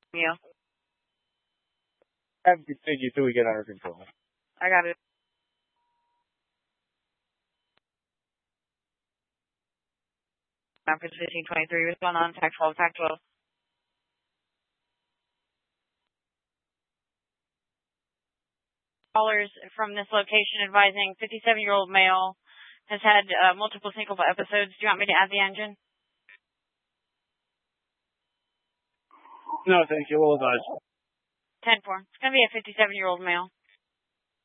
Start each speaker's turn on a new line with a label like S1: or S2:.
S1: Yeah,
S2: Have to continue till we get under control.
S1: I got it. After 1523, what's going on? TAC 12, TAC 12. Callers from this location advising 57-year-old male has had multiple syncopal episodes. Do you want me to add the engine?
S2: No, thank you. We'll advise.
S1: 10-4. It's going to be a 57-year-old male.